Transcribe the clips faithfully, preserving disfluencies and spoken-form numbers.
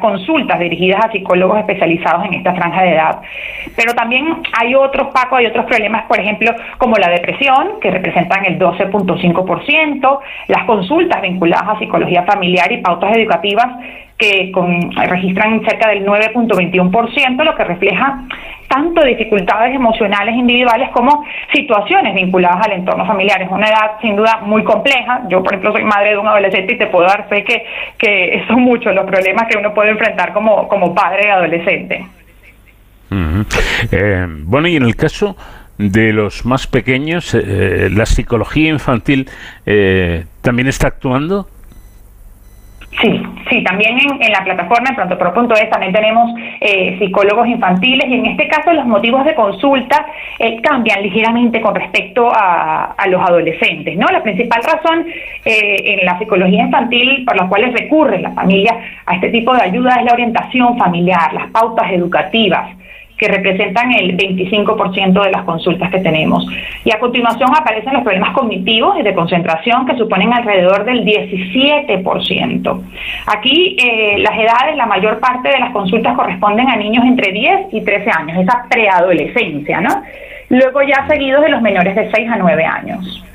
consultas dirigidas a psicólogos especializados en esta franja de edad. Pero también hay otros, Paco, hay otros problemas, por ejemplo, como la depresión, que representan el doce punto cinco por ciento, las consultas vinculadas a psicología familiar y pautas educativas, que con, registran cerca del nueve punto veintiuno por ciento, lo que refleja tanto dificultades emocionales individuales como situaciones vinculadas al entorno familiar. Es una edad sin duda muy compleja. Yo, por ejemplo, soy madre de un adolescente y te puedo dar fe que, que son muchos los problemas que uno puede enfrentar como, como padre de adolescente. Uh-huh. Eh, bueno, y en el caso de los más pequeños, eh, ¿la psicología infantil eh, también está actuando? Sí, sí, también en, en la plataforma en pronto pro punto es también tenemos eh, psicólogos infantiles, y en este caso los motivos de consulta eh, cambian ligeramente con respecto a, a los adolescentes, ¿no? La principal razón eh, en la psicología infantil por la cual recurre la familia a este tipo de ayuda es la orientación familiar, las pautas educativas, que representan el veinticinco por ciento de las consultas que tenemos. Y a continuación aparecen los problemas cognitivos y de concentración, que suponen alrededor del diecisiete por ciento. Aquí eh, las edades, la mayor parte de las consultas corresponden a niños entre diez y trece años, esa preadolescencia, ¿no? Luego ya seguidos de los menores de seis a nueve años.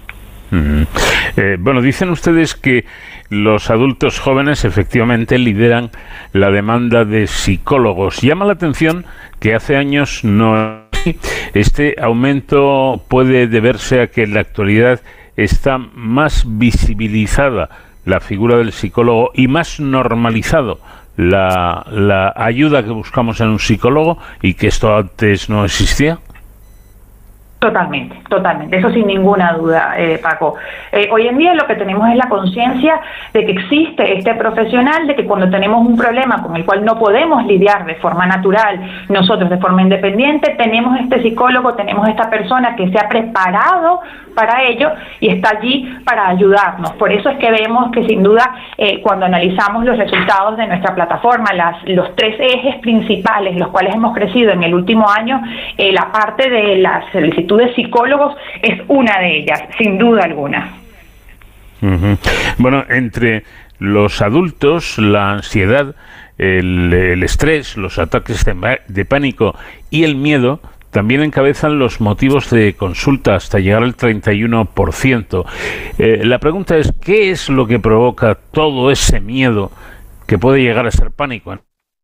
Mm. Eh, bueno, dicen ustedes que los adultos jóvenes efectivamente lideran la demanda de psicólogos. Llama la atención que hace años no. Este aumento puede deberse a que en la actualidad está más visibilizada la figura del psicólogo y más normalizado la, la ayuda que buscamos en un psicólogo, y que esto antes no existía. Totalmente, totalmente, eso sin ninguna duda, eh, Paco. Eh, hoy en día lo que tenemos es la conciencia de que existe este profesional, de que cuando tenemos un problema con el cual no podemos lidiar de forma natural, nosotros de forma independiente, tenemos este psicólogo, tenemos esta persona que se ha preparado para ello y está allí para ayudarnos. Por eso es que vemos que sin duda eh, cuando analizamos los resultados de nuestra plataforma, las, los tres ejes principales, los cuales hemos crecido en el último año, eh, la parte de las solicitudes de psicólogos es una de ellas, sin duda alguna. Uh-huh. Bueno, entre los adultos, la ansiedad, el, el estrés, los ataques de, de pánico y el miedo también encabezan los motivos de consulta, hasta llegar al treinta y uno por ciento. Eh, la pregunta es, ¿qué es lo que provoca todo ese miedo que puede llegar a ser pánico?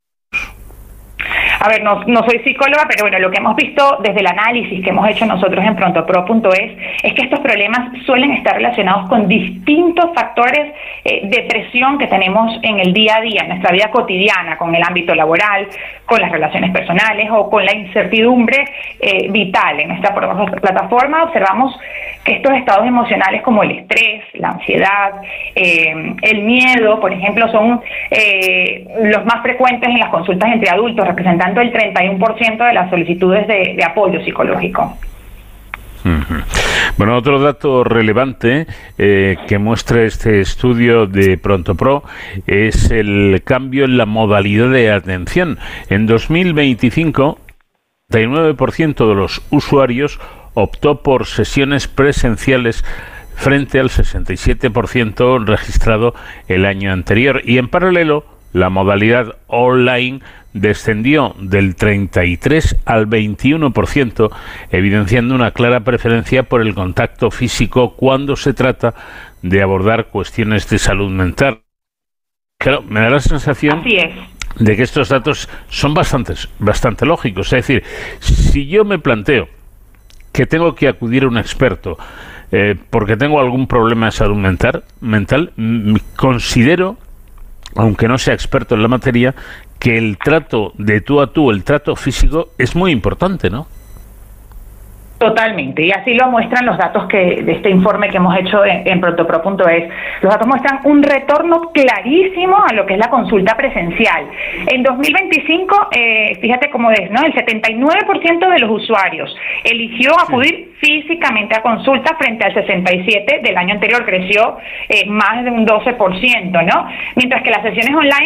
A ver, no, no soy psicóloga, pero bueno, lo que hemos visto desde el análisis que hemos hecho nosotros en pronto pro punto es, es que estos problemas suelen estar relacionados con distintos factores eh, de presión que tenemos en el día a día, en nuestra vida cotidiana, con el ámbito laboral, con las relaciones personales o con la incertidumbre eh, vital. En nuestra plataforma observamos que estos estados emocionales como el estrés, la ansiedad, eh, el miedo, por ejemplo, son eh, los más frecuentes en las consultas entre adultos, representando el treinta y uno por ciento de las solicitudes de, de apoyo psicológico. Uh-huh. Bueno, otro dato relevante eh, que muestra este estudio de ProntoPro es el cambio en la modalidad de atención. En dos mil veinticinco, el treinta y nueve por ciento de los usuarios optó por sesiones presenciales frente al sesenta y siete por ciento registrado el año anterior, y en paralelo la modalidad online descendió del treinta y tres al veintiuno por ciento, evidenciando una clara preferencia por el contacto físico cuando se trata de abordar cuestiones de salud mental. Claro, me da la sensación Así es. de que estos datos son bastante, bastante lógicos. Es decir, si yo me planteo que tengo que acudir a un experto eh, porque tengo algún problema de salud mental, mental m- considero, aunque no sea experto en la materia, que el trato de tú a tú, el trato físico, es muy importante, ¿no? Totalmente, y así lo muestran los datos que de este informe que hemos hecho en, en ProntoPro punto es. Los datos muestran un retorno clarísimo a lo que es la consulta presencial. En dos mil veinticinco, eh, fíjate cómo es, ¿no? El setenta y nueve por ciento de los usuarios eligió acudir sí. físicamente a consulta frente al sesenta y siete por ciento del año anterior, creció eh, más de un doce por ciento, ¿no? Mientras que las sesiones online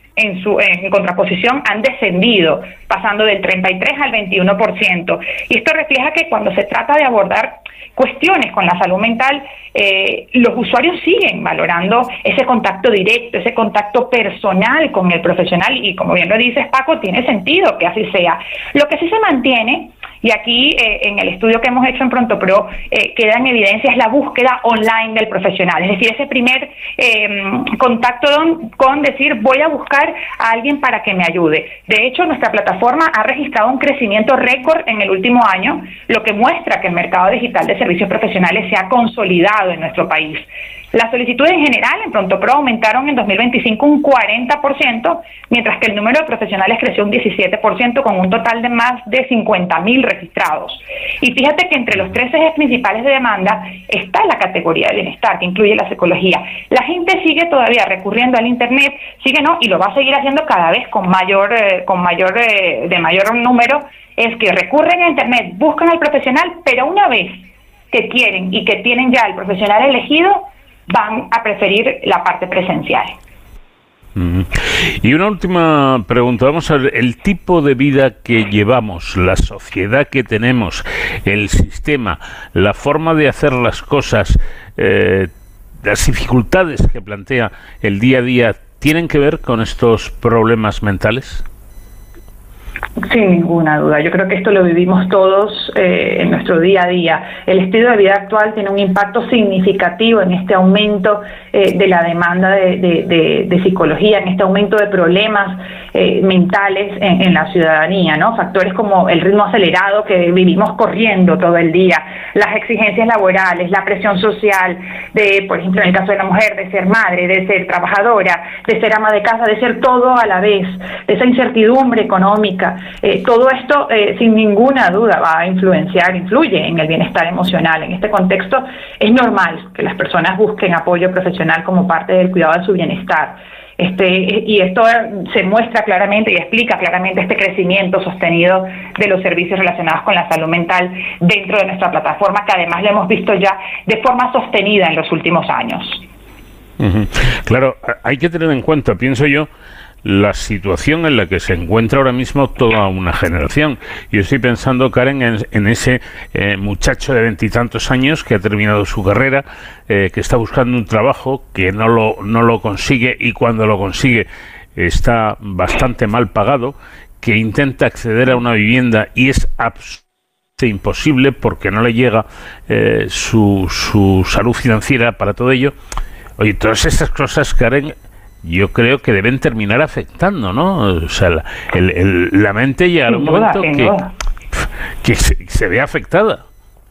en su en contraposición han descendido, pasando del treinta y tres al veintiuno por ciento. Y esto refleja que cuando se trata de abordar cuestiones con la salud mental, eh, los usuarios siguen valorando ese contacto directo, ese contacto personal con el profesional, y como bien lo dices, Paco, tiene sentido que así sea. Lo que sí se mantiene, y aquí eh, en el estudio que hemos hecho en ProntoPro eh, queda en evidencia, es la búsqueda online del profesional, es decir, ese primer eh, contacto don, con decir voy a buscar a alguien para que me ayude. De hecho, nuestra plataforma ha registrado un crecimiento récord en el último año, lo que muestra que el mercado digital de servicios profesionales se ha consolidado en nuestro país. Las solicitudes en general en ProntoPro aumentaron en dos mil veinticinco un cuarenta por ciento, mientras que el número de profesionales creció un diecisiete por ciento, con un total de más de cincuenta mil registrados. Y fíjate que entre los tres ejes principales de demanda está la categoría de bienestar, que incluye la psicología. La gente sigue todavía recurriendo al Internet, sigue no, y lo va a seguir haciendo cada vez con mayor, eh, con mayor, eh, de mayor número, es que recurren a Internet, buscan al profesional, pero una vez que quieren y que tienen ya el profesional elegido, van a preferir la parte presencial. Mm. Y una última pregunta, vamos a ver, el tipo de vida que llevamos, la sociedad que tenemos, el sistema, la forma de hacer las cosas, eh, las dificultades que plantea el día a día, ¿tienen que ver con estos problemas mentales? Sin ninguna duda. Yo creo que esto lo vivimos todos eh, en nuestro día a día. El estilo de vida actual tiene un impacto significativo en este aumento eh, de la demanda de, de, de, de psicología, en este aumento de problemas eh, mentales en, en la ciudadanía, ¿no? Factores como el ritmo acelerado que vivimos corriendo todo el día, las exigencias laborales, la presión social de, por ejemplo, en el caso de la mujer, de ser madre, de ser trabajadora, de ser ama de casa, de ser todo a la vez, de esa incertidumbre económica. Eh, todo esto, eh, sin ninguna duda, va a influenciar, influye en el bienestar emocional. En este contexto es normal que las personas busquen apoyo profesional como parte del cuidado de su bienestar. Este, y esto se muestra claramente y explica claramente este crecimiento sostenido de los servicios relacionados con la salud mental dentro de nuestra plataforma, que además lo hemos visto ya de forma sostenida en los últimos años. Uh-huh. Claro, hay que tener en cuenta, pienso yo, la situación en la que se encuentra ahora mismo toda una generación. Yo estoy pensando, Karen, en, en ese eh, muchacho de veintitantos años que ha terminado su carrera, eh, que está buscando un trabajo, que no lo, no lo consigue, y cuando lo consigue está bastante mal pagado, que intenta acceder a una vivienda y es absolutamente imposible porque no le llega eh, su, su salud financiera para todo ello. Oye, todas estas cosas, Karen, yo creo que deben terminar afectando, ¿no? O sea, la, el, el, la mente llega a un momento que, que se, se ve afectada.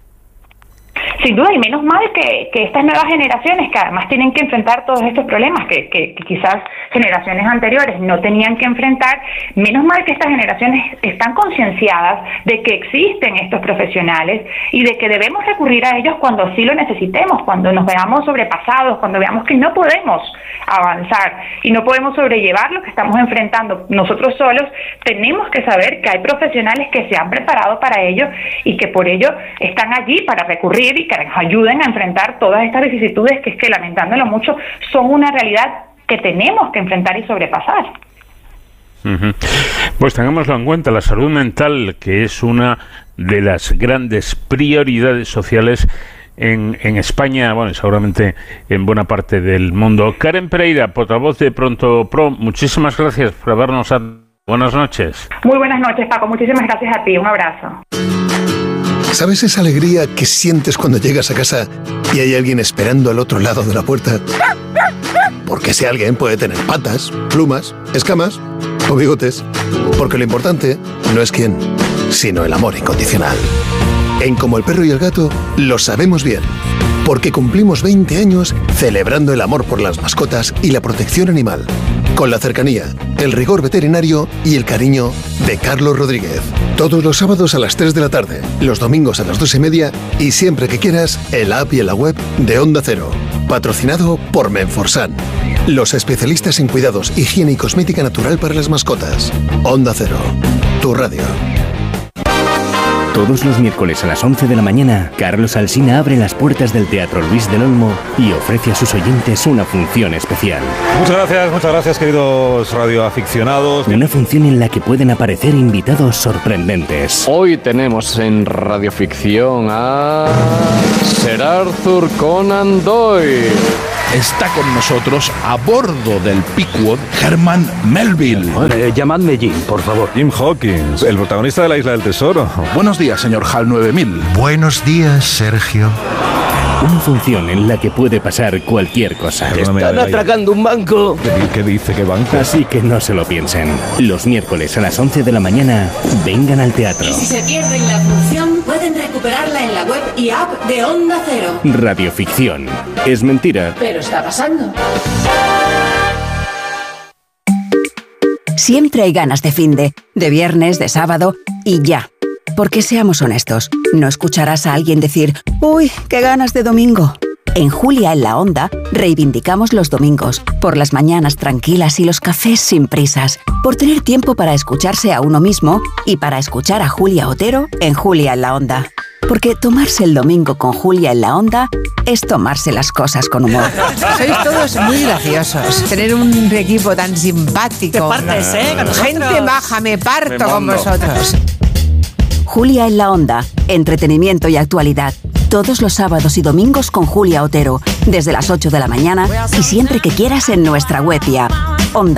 Sin duda, y menos mal que, que estas nuevas generaciones, que además tienen que enfrentar todos estos problemas que, que, que quizás generaciones anteriores no tenían que enfrentar, menos mal que estas generaciones están concienciadas de que existen estos profesionales y de que debemos recurrir a ellos cuando sí lo necesitemos, cuando nos veamos sobrepasados, cuando veamos que no podemos avanzar y no podemos sobrellevar lo que estamos enfrentando nosotros solos. Tenemos que saber que hay profesionales que se han preparado para ello y que por ello están allí para recurrir y que nos ayuden a enfrentar todas estas vicisitudes que es que, lamentándolo mucho, son una realidad que tenemos que enfrentar y sobrepasar. Uh-huh. Pues tengámoslo en cuenta, la salud mental, que es una de las grandes prioridades sociales en, en España, bueno, y seguramente en buena parte del mundo. Karen Pereira, portavoz de ProntoPro, muchísimas gracias por habernos dado. Buenas noches. Muy buenas noches, Paco. Muchísimas gracias a ti. Un abrazo. ¿Sabes esa alegría que sientes cuando llegas a casa y hay alguien esperando al otro lado de la puerta? Porque ese alguien puede tener patas, plumas, escamas o bigotes. Porque lo importante no es quién, sino el amor incondicional. En Como el Perro y el Gato lo sabemos bien. Porque cumplimos veinte años celebrando el amor por las mascotas y la protección animal. Con la cercanía, el rigor veterinario y el cariño de Carlos Rodríguez. Todos los sábados a las tres de la tarde, los domingos a las dos y media y siempre que quieras, en la app y en la web de Onda Cero. Patrocinado por Menforsan, los especialistas en cuidados, higiene y cosmética natural para las mascotas. Onda Cero, tu radio. Todos los miércoles a las once de la mañana, Carlos Alsina abre las puertas del Teatro Luis del Olmo y ofrece a sus oyentes una función especial. Muchas gracias, muchas gracias, queridos radioaficionados. Una función en la que pueden aparecer invitados sorprendentes. Hoy tenemos en Radioficción a Sir Arthur Conan Doyle. Está con nosotros, a bordo del Pequod, Herman Melville. Eh, llamadme Jim, por favor. Jim Hawkins, el protagonista de La Isla del Tesoro. Buenos días, señor Hal nueve mil. Buenos días, Sergio. Una función en la que puede pasar cualquier cosa. Están atracando un banco. ¿Qué, qué dice? ¿Qué banco? Así que no se lo piensen. Los miércoles a las once de la mañana, vengan al teatro. Y si se pierden la función, pueden recuperarla en la web y app de Onda Cero. Radioficción. Es mentira. Pero está pasando. Siempre hay ganas de finde, de viernes, de sábado y ya. Porque seamos honestos, no escucharás a alguien decir «Uy, qué ganas de domingo». En Julia en la Onda reivindicamos los domingos, por las mañanas tranquilas y los cafés sin prisas, por tener tiempo para escucharse a uno mismo y para escuchar a Julia Otero en Julia en la Onda. Porque tomarse el domingo con Julia en la Onda es tomarse las cosas con humor. Sois todos muy graciosos. Tener un equipo tan simpático. Te partes, ¿eh? Con Gente maja, me parto con vosotros. Julia en la Onda, entretenimiento y actualidad. Todos los sábados y domingos con Julia Otero, desde las ocho de la mañana y siempre que quieras en nuestra web y app. Onda.